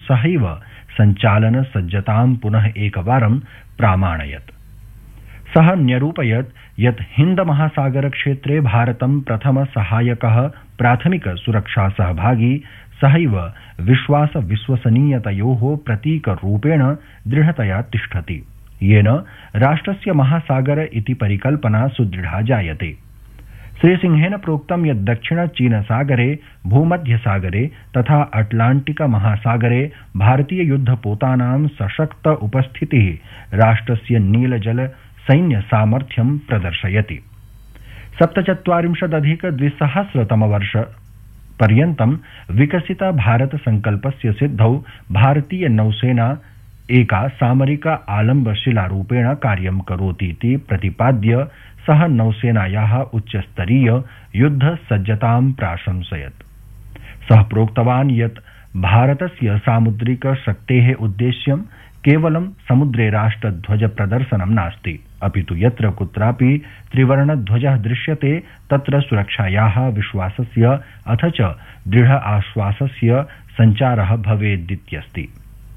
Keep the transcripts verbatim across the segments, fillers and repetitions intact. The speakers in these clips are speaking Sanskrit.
सहैव सञ्चालन सज्जतां पुनः एकवारं प्रामाणयत्। सः न्यरूपयत् यत् हिन्द महासागर क्षेत्रे भारतं प्रथम सहायकः प्राथमिक सुरक्षा सहभागी सहैव विश्वास विश्वसनीयतयोः प्रतीकरूपेण दृढतया तिष्ठति, येन राष्ट्रस्य महासागर इति परिकल्पना सुदृढा जायते। श्रीसिंहेन प्रोक्तं यत् दक्षिण चीन सागरे, भूमध्यसागरे तथा अटलांटिक महासागरे भारतीय युद्धपोतानां सशक्त उपस्थितिः राष्ट्रस्य नीलजल सैन्य सामर्थ्यं प्रदर्शयति। सप्तचत्वारिंशदधिक द्विसहस्रतमवर्ष पर्यन्तं विकसित भारत संकल्पस्य सिद्धौ भारतीय नौसेना एका सामरिका आलम्बशिलारूपेण कार्यं करोतीति प्रतिपाद्य सः नौसेनायाः उच्चस्तरीय युद्ध सज्जतां प्राशंसयत्। सः प्रोक्तवान् यत् भारतस्य सामुद्रिक शक्तेः उद्देश्यं केवलं समुद्रे राष्ट्रध्वज प्रदर्शनं नास्ति, अपितु यत्र कुत्रापि त्रिवर्णध्वजः दृश्यते तत्र सुरक्षायाः विश्वासस्य अथ च दृढ आश्वासस्य सञ्चारः भवेदित्यस्ति।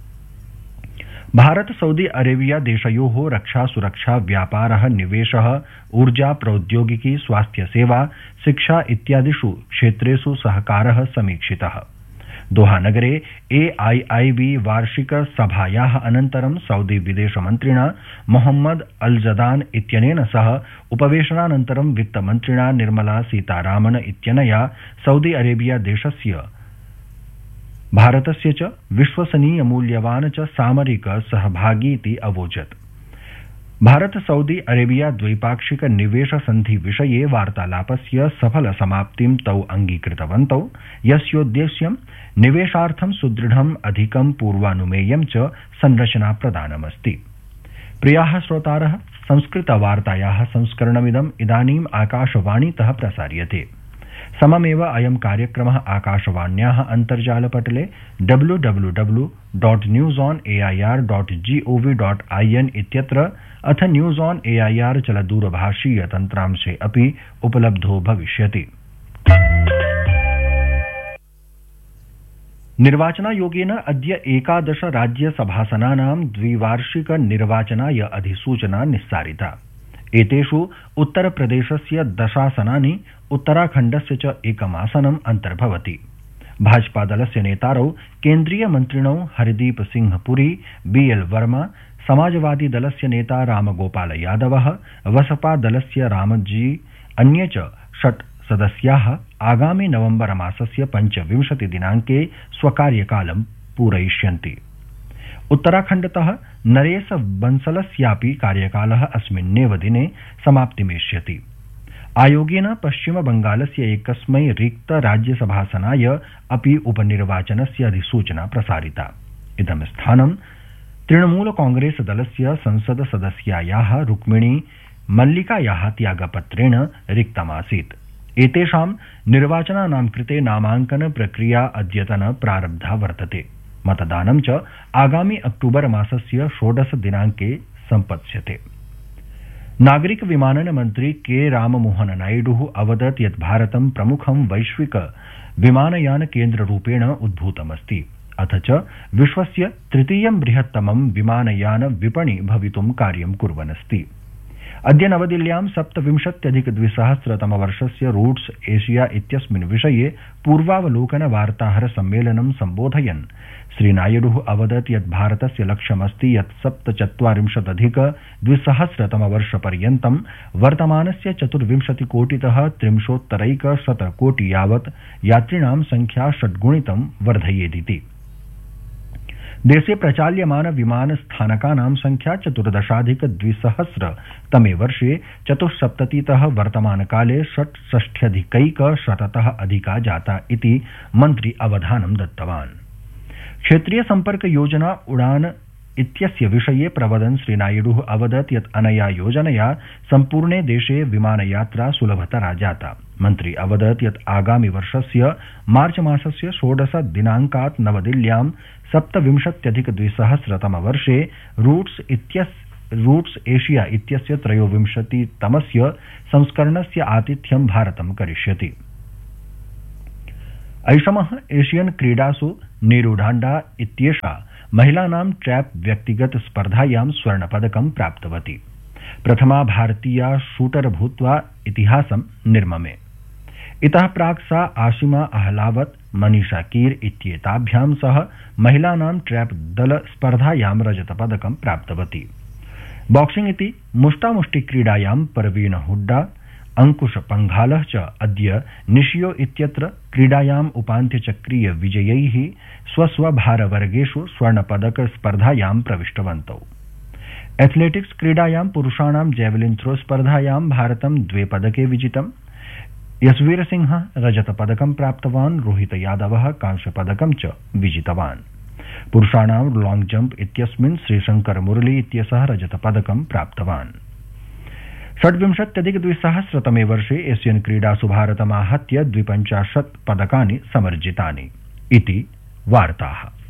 भारत सऊदी अरेबिया देशयोः रक्षा सुरक्षा व्यापारः निवेशः ऊर्जा प्रौद्योगिकी स्वास्थ्य सेवा शिक्षा इत्यादिषु क्षेत्रेषु सहकारः समीक्षितः। दोहा नगरे ए आई आई बी वार्षिक सभायाः अनन्तरं सऊदी विदेशमन्त्रिणा मोहम्मद अल जदान इत्यनेन सह उपवेशनानन्तरं वित्तमन्त्रिणा निर्मला सीतारामन इत्यनया सऊदी अरेबिया देशस्य भारतस्य च विश्वसनीय मूल्यवान च सामरिक सहभागीति अवोचत्। भारत सऊदी अरेबिया द्वैपाक्षिक निवेश संधि विषये वार्तालापस्य सफल समाप्तिं तौ अंगीकृतवन्तौ, यस्योद्देश्यं निवेशार्थं सुदृढम् अधिकं पूर्वानुमेयं च संरचना प्रदानमस्ति। प्रियाः श्रोतारः, संस्कृतवार्तायाः संस्करणमिदम् इदानीम् आकाशवाणीतः प्रसार्यते। सममेव अयं कार्यक्रमः आकाशवाण्याः अन्तर्जालपटले W W W dot news on A I R dot gov dot I N इत्यत्र अथ news on A I R चलदूरभाषीय तन्त्रांशे अपि उपलब्धो भविष्यति। निर्वाचनायोगेन अद्य एकादश राज्यसभासनानां द्विवार्षिक निर्वाचनाय अधिसूचना निस्सारिता। एतेषु उत्तरप्रदेशस्य दशासनानि, उत्तराखण्डस्य च एकमासनम् अन्तर्भवति। भाजपादलस्य नेतारौ केन्द्रीयमन्त्रिणौ हरदीप सिंह पुरी, बी एल वर्मा, समाजवादीदलस्य नेता रामगोपाल यादवः, बसपादलस्य रामजी, अन्ये च षट् सदस्याः आगामि नवम्बर मासस्य पञ्चविंशति दिनाङ्के स्वकार्यकालं पूरयिष्यन्ति। उत्तराखण्डतः नरेश बंसलस्यापि कार्यकालः अस्मिन्नेव दिने समाप्तिमेष्यति। आयोगेन पश्चिम बंगालस्य एकस्मै रिक्त राज्यसभासनाय अपि उपनिर्वाचनस्य अधिसूचना प्रसारिता। इदं स्थानं तृणमूल कांग्रेस दलस्य संसद सदस्यायाः रुक्मिणी मल्लिकायाः त्यागपत्रेण रिक्तमासीत्। एतेषां निर्वाचनानां कृते नामाङ्कन प्रक्रिया अद्यतन प्रारब्धा वर्तते। मतदानं च आगामि अक्टूबर मासस्य षोडश दिनाङ्के सम्पत्स्यते। नागरिक विमानन मन्त्री के राममोहन नायडुः अवदत् यत् भारतं प्रमुखं वैश्विक विमानयान केन्द्ररूपेण उद्भूतमस्ति, अथ च विश्वस्य तृतीयं बृहत्तमं विमानयान विपणि भवितुं कार्यं कुर्वन्नस्ति। अद्य नवदिल्ल्यां सप्तविंशत्यधिक द्विसहस्रतमवर्षस्य रूट्स एशिया इत्यस्मिन् विषये पूर्वावलोकन वार्ताहर सम्मेलनं सम्बोधयन् श्रीनायडुः अवदत् यत् भारतस्य लक्ष्यमस्ति यत् सप्तचत्वारिंशदधिक द्विसहस्रतमवर्षपर्यन्तं वर्तमानस्य चतुर्विंशतिकोटितः त्रिंशोत्तरैकशतकोटि यावत् यात्रिणां संख्या षड्गुणितं वर्धयेदिति। देशे प्रचाल्यमान विमानस्थानकानां संख्या चतुर्दशाधिक द्विसहस्रतमे वर्षे चतुःसप्ततितः वर्तमानकाले षट्षष्ट्यधिकैकशततः अधिका जाता इति मन्त्री अवधानं दत्तवान्। क्षेत्रीय सम्पर्क योजना उड़ान इत्यस्य विषये प्रवदन् श्रीनायडुः अवदत् यत् अनया योजनया सम्पूर्णे देशे विमानयात्रा सुलभतरा जाता। मन्त्री अवदत् यत् आगामि वर्षस्य मार्च मासस्य षोडश दिनाङ्कात् नवदिल्ल्यां सप्तविंशत्यधिक द्विसहस्रतमवर्षे रूट्स इत्यस्य रूट्स एशिया इत्यस्य त्रयोविंशतितमस्य संस्करणस्य आतिथ्यं भारतं करिष्यति। ऐषमः एशियन क्रीडासु नीरुढाण्डा इत्येषा महिलानां ट्रैप व्यक्तिगत स्पर्धायां स्वर्णपदकं प्राप्तवती। प्रथमा भारतीया शूटर भूत्वा इतिहासं निर्ममे। इतः प्राक् सा आशिमा अहलावत मनीषा कीर इत्येताभ्यां सह महिलानां ट्रैप दल स्पर्धायां रजतपदकं प्राप्तवती। बॉक्सिंग इति मुष्टामुष्टि क्रीडायां परवीन हुड्डा अंकुश पंघालः च अद्य निशियो इत्यत्र क्रीडायाम् उपान्त्यचक्रीय विजयैः स्वस्वभारवर्गेषु स्वर्णपदक स्पर्धायां प्रविष्टवन्तौ। एथलेटिक्स क्रीडायां पुरुषाणां जैवलिन थ्रो स्पर्धायां भारतं द्वे पदके विजितम्। यशवीर सिंह रजतपदकं प्राप्तवान्, रोहित यादवः कांस्यपदकं च विजितवान्। पुरुषाणां लॉन्ग जंप इत्यस्मिन् श्रीशंकर मुरली इत्यसः रजतपदकं प्राप्तवान्। षड्विंशत्यधिक द्विसहस्रतमे वर्षे एशियन क्रीडासु भारतमाहत्य द्विपञ्चाशत् पदकानि समर्जितानि इति वार्ताः।